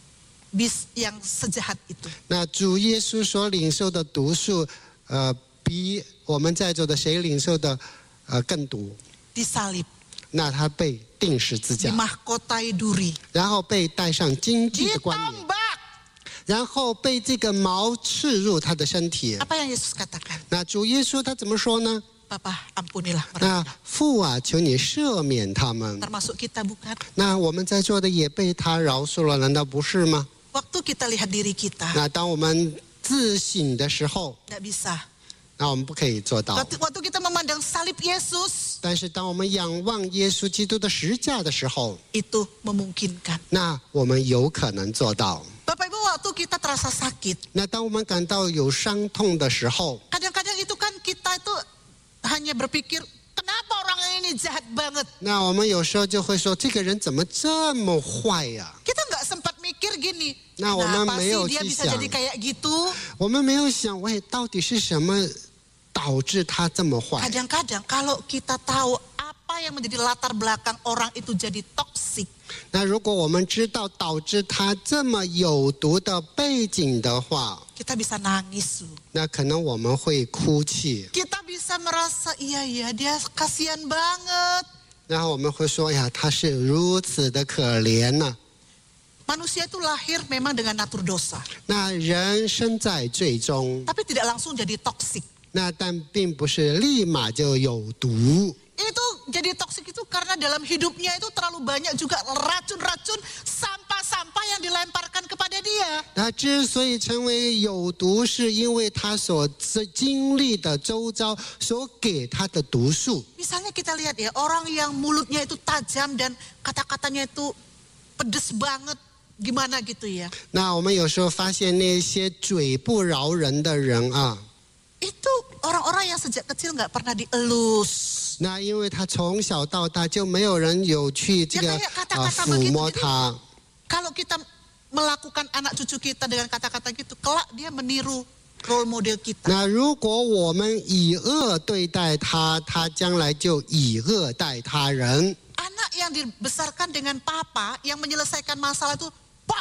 Speaker 1: yang sejahat itu.
Speaker 2: 那主耶稣所领受的毒素，比我们在座的谁领受的更毒？
Speaker 1: Disalib,
Speaker 2: 那他被钉十字架，
Speaker 1: dimahkotai duri,
Speaker 2: 然后被戴上荆棘的冠冕，
Speaker 1: ditambak.
Speaker 2: 然后被这个矛刺入他的身体。
Speaker 1: Apa yang Yesus katakan?
Speaker 2: 那主耶稣他怎么说呢？
Speaker 1: Bapa, ampunilah
Speaker 2: 那
Speaker 1: mereka.
Speaker 2: 父啊，求你赦免他们。
Speaker 1: Termasuk kita bukan?
Speaker 2: 那我们在座的也被他饶恕了，难道不是吗？
Speaker 1: Waktu kita lihat diri kita,
Speaker 2: 那当我们自省的时候，
Speaker 1: tidak bisa.
Speaker 2: 那我们不可以做到。
Speaker 1: Waktu kita memandang salib Yesus,
Speaker 2: 但是当我们仰望耶稣基督的十架的时候，
Speaker 1: itu memungkinkan.
Speaker 2: 那我们有可能做到。
Speaker 1: Bapak Ibu, waktu kita terasa sakit,
Speaker 2: 那当我们感到有伤痛的时候，
Speaker 1: kadang-kadang itu kan kita itu hanya berpikir, kenapa orang ini jahat banget?
Speaker 2: 那我们有时候就会说，这个人怎么这么坏呀？
Speaker 1: Kita nggak sempat mikir gini,
Speaker 2: Nah,
Speaker 1: kenapa
Speaker 2: orang
Speaker 1: sih
Speaker 2: 没有
Speaker 1: dia
Speaker 2: 去
Speaker 1: bisa
Speaker 2: 想。
Speaker 1: jadi kayak gitu?
Speaker 2: 我们没有想，喂，到底是什么导致他这么坏？
Speaker 1: Kadang-kadang kalau kita tahu apa yang menjadi latar belakang orang itu jadi toksik,
Speaker 2: 那如果我们知道导致他这么有毒的背景的话，
Speaker 1: kita bisa nangis.
Speaker 2: 那可能我们会哭泣，
Speaker 1: Kita bisa merasa, iya dia kasihan banget.
Speaker 2: 然后我们会说，哎呀，他是如此的可怜呐、
Speaker 1: Manusia itu lahir memang dengan natur dosa,
Speaker 2: 那人生在罪中，
Speaker 1: tapi tidak langsung jadi toksik.
Speaker 2: 那但并不是立马就有毒。
Speaker 1: Itu jadi toksik itu karena dalam hidupnya itu terlalu banyak juga racun-racun, sampah-sampah yang dilemparkan kepada dia.
Speaker 2: 他之所以成为有毒，是因为他所经历的周遭所给他的毒素。
Speaker 1: Misalnya kita lihat ya, orang yang mulutnya itu tajam dan kata-katanya itu pedes banget, gimana gitu ya.
Speaker 2: 那我们有时候发现那些嘴不饶人的人啊，
Speaker 1: Itu orang-orang yang sejak kecil nggak pernah dielus.
Speaker 2: 那因为他从小到大就没有人有去这个
Speaker 1: kata-kata
Speaker 2: 抚摸
Speaker 1: begitu.
Speaker 2: 他。
Speaker 1: Kalau kita melakukan anak cucu kita dengan kata-kata gitu, kelak dia meniru role model kita.
Speaker 2: 那如果我们以恶对待他，他将来就以恶待他人。
Speaker 1: Anak yang dibesarkan dengan papa yang menyelesaikan masalah itu,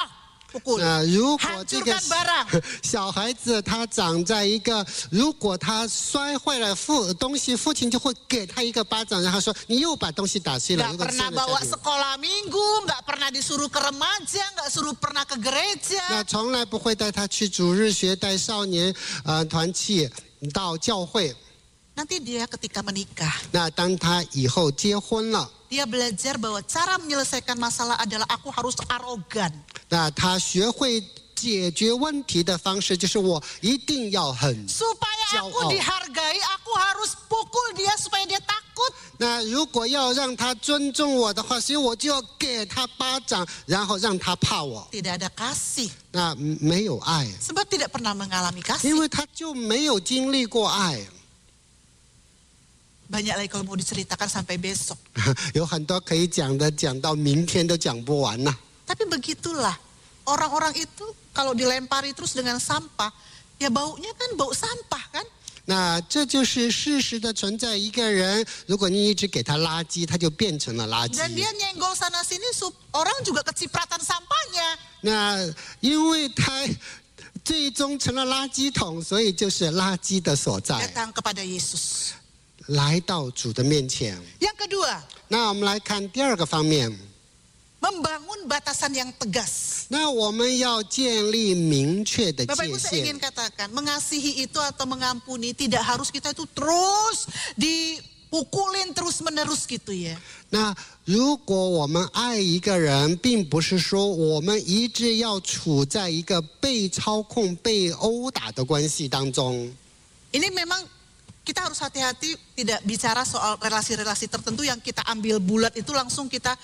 Speaker 1: pukul,
Speaker 2: 那如果这个
Speaker 1: hancurkan barang.
Speaker 2: 小孩子他长在一个，如果他摔坏了东西，父亲就会给他一个巴掌，然后说你又把东西打碎了。
Speaker 1: Nggak pernah bawa sekolah minggu, nggak pernah disuruh ke remaja, nggak suruh pernah ke gereja.
Speaker 2: 那从来不会带他去主日学，带少年团契到教会。
Speaker 1: Nanti dia ketika menikah,
Speaker 2: 那当他以后结婚了，
Speaker 1: dia belajar bahwa cara menyelesaikan masalah adalah aku harus arogan.
Speaker 2: 那他学会解决问题的方式就是我一定要很。
Speaker 1: Supaya aku dihargai, aku harus pukul dia supaya dia takut.
Speaker 2: 那如果要让他尊重我的话，所以我就要给他巴掌，然后让他怕我。
Speaker 1: Tidak ada kasih.
Speaker 2: 那没有爱，
Speaker 1: Sebab tidak pernah mengalami
Speaker 2: 因
Speaker 1: kasih.
Speaker 2: 为他就没有经历过爱。
Speaker 1: Banyak lagi kalau mau diceritakan sampai besok.
Speaker 2: 有很多可以讲的，讲到明天都讲不完呐。
Speaker 1: Tapi begitulah. Orang-orang itu kalau dilempari terus dengan sampah, ya baunya kan bau sampah kan?
Speaker 2: 那这就是事实的存在。一个人，如果你一直给他垃圾，他就变成了垃圾。
Speaker 1: Dan dia nyenggol sana sini, orang juga kecipratan sampahnya.
Speaker 2: 那因为他最终成了垃圾桶，所以就是垃圾的所在。
Speaker 1: Datang kepada Yesus.
Speaker 2: 来到主的面前。
Speaker 1: Yang kedua,
Speaker 2: 那我们来看第二个方面。
Speaker 1: membangun batasan yang tegas.
Speaker 2: 那我们要建立明确的
Speaker 1: Bapak
Speaker 2: 界
Speaker 1: Ibu saya
Speaker 2: 限
Speaker 1: ingin。 katakan, mengasihi itu atau mengampuni tidak harus kita itu terus dipukulin terus menerus gitu ya.
Speaker 2: 那如果我们爱一个人，并不是说我们一直要处在一个被操控、被殴打的关系当中。
Speaker 1: Ini memang kita harus hati-hati tidak bicara soal relasi-relasi tertentu yang kita ambil bulat itu langsung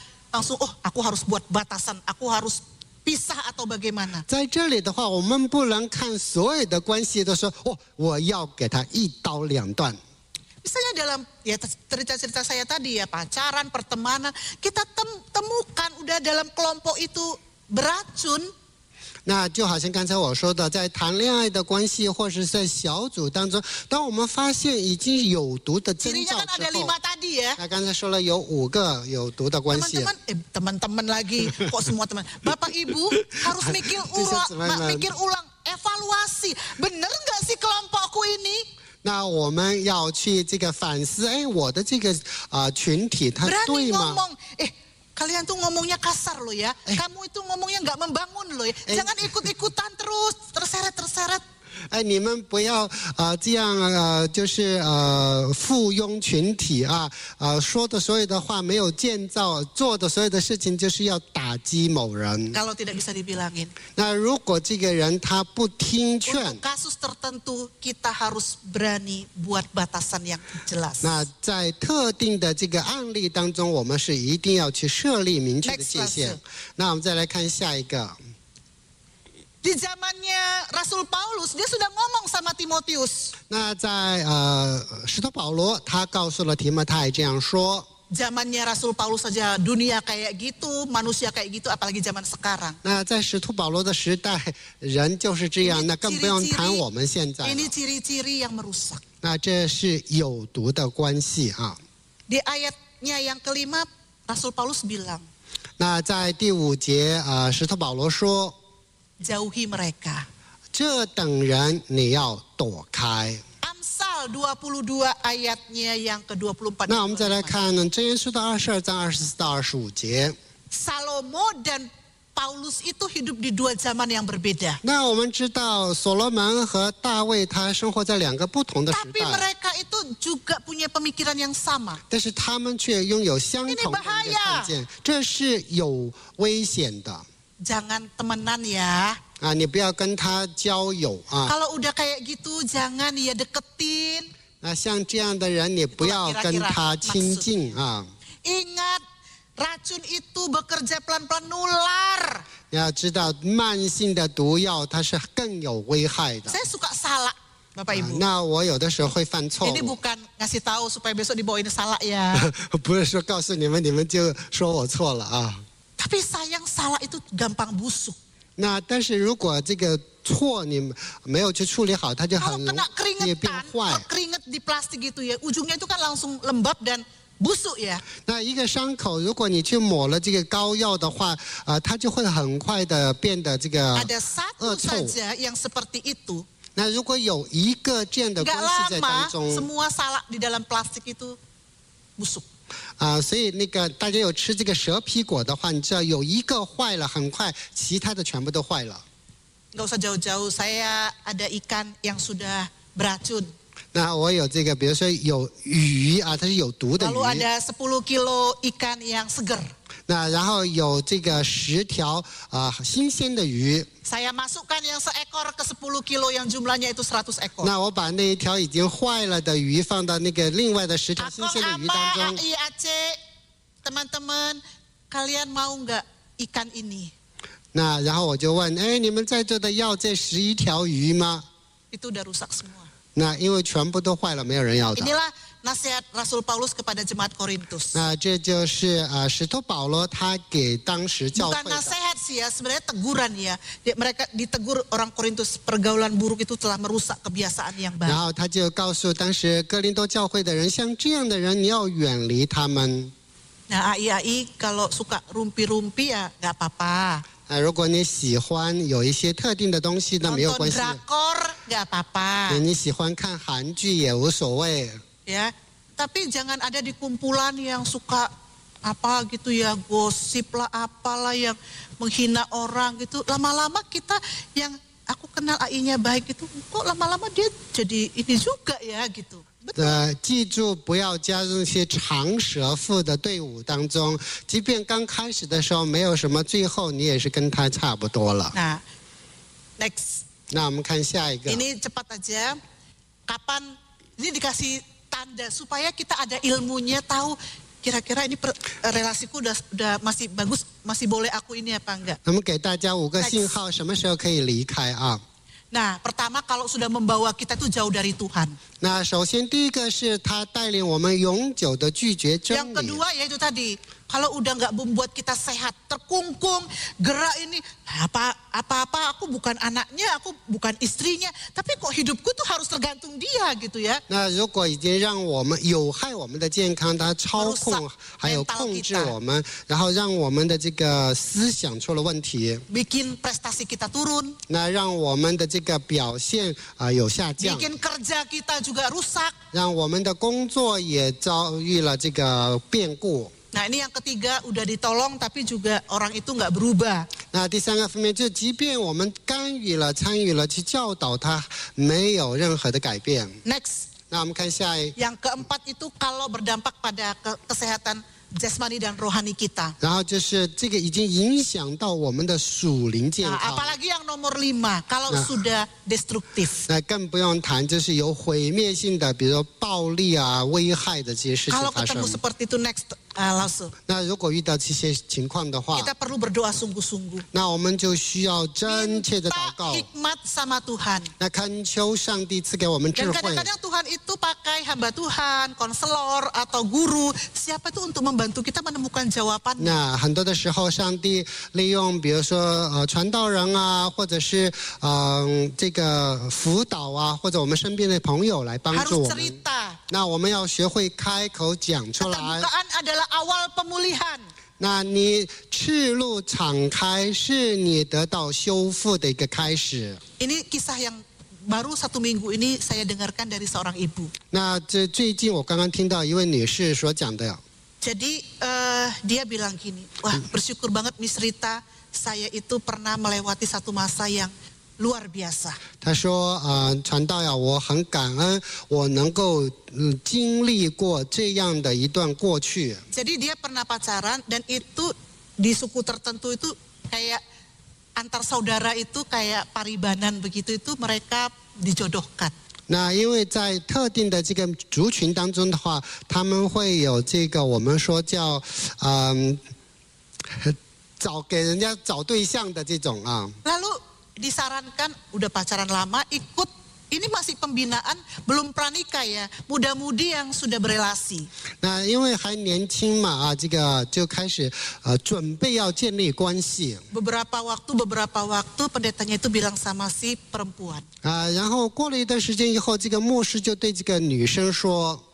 Speaker 1: oh aku harus buat batasan, aku harus pisah atau bagaimana.
Speaker 2: 在这里的话，我们不能看所有的关系都说哦，我要给他一刀两断。
Speaker 1: Misalnya dalam ya cerita-cerita saya tadi ya pacaran, pertemanan, kita temukan udah dalam kelompok itu beracun.
Speaker 2: 那就好像刚才我说的，在谈恋爱的关系或是在小组当中，当我们发现已经有毒的征
Speaker 1: Cirinya
Speaker 2: 兆
Speaker 1: kan
Speaker 2: 之
Speaker 1: ada
Speaker 2: 后，
Speaker 1: 5 tadi ya.
Speaker 2: 那刚才说了有5个有毒的关系。
Speaker 1: Teman-teman lagi, kok semua teman. Bapak Ibu harus mikir ulang, evaluasi. Bener nggak sih kelompokku ini?
Speaker 2: 那我们要去这个反思，哎，我的这个群体它
Speaker 1: Berani
Speaker 2: 对吗？
Speaker 1: ngomong, kalian tuh ngomongnya kasar loh ya. Kamu itu ngomongnya nggak membangun loh ya. Jangan ikut-ikutan terus, terseret-terseret.
Speaker 2: 哎，你们不要这样就是附庸群体啊说的所有的话没有建造，做的所有的事情就是要打击某人。
Speaker 1: Kalau tidak bisa dibilangin.
Speaker 2: 那如果这个人他不听劝，
Speaker 1: Untuk kasus tertentu kita harus berani buat batasan yang jelas.
Speaker 2: 那在特定的这个案例当中，我们是一定要去设立明确的界限。那我们再来看下一个。
Speaker 1: Di zamannya Rasul Paulus, dia sudah ngomong sama Timotius.
Speaker 2: 那在使徒保罗，他告诉了提摩太这样说。
Speaker 1: Zamannya Rasul Paulus saja dunia kayak gitu, manusia kayak gitu, apalagi zaman sekarang.
Speaker 2: 那在使徒保罗的时代，人就是这样，那更不用谈我们现在了。
Speaker 1: Ini ciri-ciri yang merusak.
Speaker 2: 那这是有毒的关系啊。
Speaker 1: Di ayatnya yang kelima, Rasul Paulus bilang,
Speaker 2: 那在第5节使徒保罗说，
Speaker 1: jauhi mereka.
Speaker 2: 这等人你要躲开。
Speaker 1: Amsal 22 ayatnya yang ke-24.
Speaker 2: 那我们再来看箴言书的22章24到25节。
Speaker 1: Salomo dan Paulus itu hidup di 2 zaman yang berbeda.
Speaker 2: 那我们知道所罗门和大卫他生活在2个不同的时
Speaker 1: Tapi
Speaker 2: 代，
Speaker 1: mereka itu juga punya pemikiran yang sama.
Speaker 2: 但是他们却拥有相同的一个看见，这是有危险的。
Speaker 1: Jangan temenan ya.
Speaker 2: 你不要跟他交友啊。
Speaker 1: Kalau udah kayak gitu jangan ya deketin.
Speaker 2: 那像这样的人，你不要跟他亲近啊。
Speaker 1: Ingat, racun itu bekerja pelan-pelan nular.
Speaker 2: 你要知道，慢性的毒药它是更有危害的。
Speaker 1: Saya suka salak, Bapak Ibu.
Speaker 2: 那我有的时候会犯错
Speaker 1: Ini
Speaker 2: 误，
Speaker 1: bukan ngasih tahu supaya besok dibawain salak ya.
Speaker 2: 不是说告诉你们，你们就说我错了啊。
Speaker 1: Tapi sayang salak itu gampang busuk.
Speaker 2: 那但是如果这个错你没有去处理好，它就
Speaker 1: Kalau
Speaker 2: 很容
Speaker 1: kena
Speaker 2: 易变
Speaker 1: keringetan,
Speaker 2: 坏。
Speaker 1: keringet di plastik gitu ya, ujungnya itu kan langsung lembab dan busuk ya.
Speaker 2: 那一个伤口，如果你去抹了这个膏药的话，它就会很快的变得这个
Speaker 1: Ada satu saja yang seperti itu.
Speaker 2: 那如果有一个这样的关
Speaker 1: Gak
Speaker 2: 系在当
Speaker 1: lama
Speaker 2: 中，
Speaker 1: semua salak di dalam plastik itu busuk.
Speaker 2: 所以那个大家有吃这个蛇皮果的话，你知道有一个坏了，很快其他的全部都坏了。
Speaker 1: Gak usah jauh-jauh, saya ada ikan yang sudah beracun.
Speaker 2: 那我有这个，比如说有鱼啊，它是有毒的
Speaker 1: Lalu
Speaker 2: 鱼。
Speaker 1: ada 10 kilo ikan yang seger.
Speaker 2: 那然后有这个10条新鲜的鱼。
Speaker 1: Saya masukkan yang seekor ke 10 kilo yang jumlahnya itu 100 ekor.
Speaker 2: 那我把那一条已经坏了的鱼放到那个另外的10条新
Speaker 1: Akong
Speaker 2: 鲜的鱼当
Speaker 1: Aba,
Speaker 2: 中。
Speaker 1: AIAC, teman-teman, kalian mau nggak ikan ini?
Speaker 2: 那然后我就问，哎，你们在座的要这11条鱼吗？
Speaker 1: Itu udah rusak semua.
Speaker 2: 那因为全部都坏了，没有人要的。
Speaker 1: Inilah nasihat Rasul Paulus kepada jemaat Korintus.
Speaker 2: 那这就是使徒保罗他给当时教
Speaker 1: Bukan
Speaker 2: 会的。
Speaker 1: nasihat sih ya, sebenarnya teguran ya. Mereka ditegur orang Korintus, pergaulan buruk itu telah merusak kebiasaan yang
Speaker 2: 然
Speaker 1: baik.
Speaker 2: 后他就告诉当时哥林多教会的人，像这样的人，你要远离他们。
Speaker 1: Nah, AI kalau suka rumpi-rumpi ya nggak apa-apa.
Speaker 2: 如果你喜欢有一些特定的东西，那没有
Speaker 1: Nonton
Speaker 2: 关系。
Speaker 1: drakor nggak apa-apa.
Speaker 2: 你喜欢看韩剧也无所谓。
Speaker 1: Ya, tapi jangan ada di kumpulan yang suka apa gitu ya, gosip lah apalah yang menghina orang gitu. Lama-lama kita yang aku kenal AI-nya baik itu, kok lama-lama dia jadi ini juga ya gitu.
Speaker 2: 记住不要加入一些长舌妇的队伍当中，即便刚开始的时候没有什么，最后你也是跟他差不多了。
Speaker 1: Nah, next.
Speaker 2: 那我们看下一个。
Speaker 1: Ini cepat aja. Kapan ini dikasih tanda supaya kita ada ilmunya, tahu kira-kira ini relasiku udah masih bagus, masih boleh aku ini apa enggak.
Speaker 2: 我们给大家5个信号，什么时候可以离开啊？
Speaker 1: Nah, pertama kalau sudah membawa kita tuh jauh dari Tuhan.
Speaker 2: 那首先第一个是他带领我们永久的拒绝真
Speaker 1: Yang
Speaker 2: 理。
Speaker 1: kedua yaitu tadi, kalau udah nggak membuat kita sehat, terkungkung, gerak ini, apa-apa aku bukan anaknya, aku bukan istrinya, tapi kok hidupku tuh harus tergantung dia gitu ya.
Speaker 2: 那如果已经让我们有害我们的健康，它操控还有控制我们，然后让我们的这个思想出了问题，
Speaker 1: Bikin prestasi kita turun,
Speaker 2: 那让我们的这个表现有下降，
Speaker 1: bikin kerja kita juga rusak.
Speaker 2: 让我们的工作也遭遇了这个变故。
Speaker 1: Nah ini yang ketiga, udah ditolong tapi juga orang itu nggak berubah.
Speaker 2: 那第3个方面，就即便我们干预了、参与了去教导他，没有任何的改变。
Speaker 1: Next,
Speaker 2: 那我们看下一，
Speaker 1: yang keempat itu kalau berdampak pada kesehatan jasmani dan rohani kita.
Speaker 2: 然后就是这个已经影响到我们的属灵健
Speaker 1: Nah,
Speaker 2: 康。
Speaker 1: apalagi yang nomor 5, kalau sudah destruktif.
Speaker 2: 那更不用谈，就是有毁灭性的，比如说暴力啊、危害的这些事情
Speaker 1: Kalau
Speaker 2: 发生
Speaker 1: ketemu。seperti itu next, langsung
Speaker 2: 那如果遇到这些情况的话，
Speaker 1: kita perlu berdoa sungguh-sungguh.
Speaker 2: 那我们就需要真切的祷
Speaker 1: Minta
Speaker 2: 告，
Speaker 1: hikmat sama Tuhan.
Speaker 2: 那恳求上帝赐给我们智
Speaker 1: Dan
Speaker 2: 慧。
Speaker 1: kadang-kadang Tuhan itu pakai hamba Tuhan, konselor atau guru, siapa itu untuk membantu kita menemukan jawabannya.
Speaker 2: 那很多的时候，上帝利用比如说传道人啊，或者是这个辅导啊，或者我们身边的朋友来帮助
Speaker 1: Harus
Speaker 2: 我们。
Speaker 1: cerita.
Speaker 2: 那我们要学会开口讲出来。
Speaker 1: Keterbukaan adalah awal pemulihan.
Speaker 2: 那你赤露敞开，是你得到修复的一个开始。
Speaker 1: Ini kisah yang baru 1 minggu ini saya dengarkan dari seorang ibu.
Speaker 2: 那这最近我刚刚听到一位女士所讲的，
Speaker 1: Jadi dia bilang gini, wah bersyukur banget Miss Rita, saya itu pernah melewati satu masa yang luar biasa.
Speaker 2: 她说传道呀，我很感恩我能够经历过这样的一段过去。
Speaker 1: Jadi dia pernah pacaran dan itu di suku tertentu itu kayak antar saudara itu kayak paribanan begitu, itu mereka dijodohkan.
Speaker 2: 那因为在特定的这个族群当中的话，他们会有这个我们说叫给人家找对象的这种啊。
Speaker 1: Lalu disarankan udah pacaran lama ikut, ini masih pembinaan, belum pranikah ya, muda-mudi yang sudah berelasi.
Speaker 2: 那因为还年轻嘛这个就开始准备要建立关系。
Speaker 1: Beberapa waktu pendetanya itu bilang sama si perempuan.
Speaker 2: 然后过了一段时间以后，这个牧师就对这个女生说